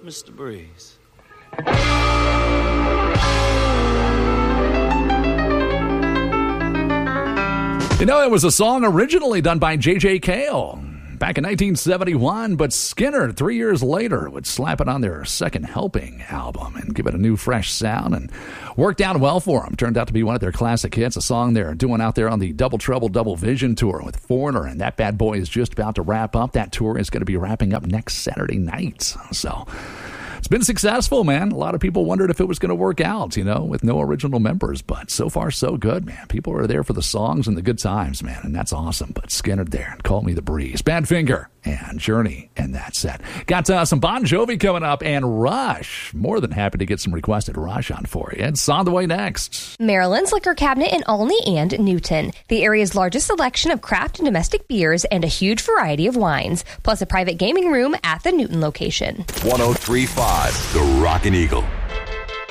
Mr. Breeze. You know, it was a song originally done by J.J. Cale back in 1971, but Skinner, 3 years later, would slap it on their Second Helping album and give it a new, fresh sound, and worked out well for them. Turned out to be one of their classic hits, a song they're doing out there on the Double Trouble, Double Vision tour with Foreigner, and that bad boy is just about to wrap up. That tour is going to be wrapping up next Saturday night, so it's been successful, man. A lot of people wondered if it was going to work out, you know, with no original members, but so far so good, man. People are there for the songs and the good times, man, and that's awesome. But Skinner there and Call Me the Breeze, Badfinger, and Journey, and that's it. Got some Bon Jovi coming up, and Rush. More than happy to get some requested Rush on for you. It's on the way next. Maryland's Liquor Cabinet in Olney and Newton, the area's largest selection of craft and domestic beers and a huge variety of wines, plus a private gaming room at the Newton location. 103.5 The Rockin' Eagle.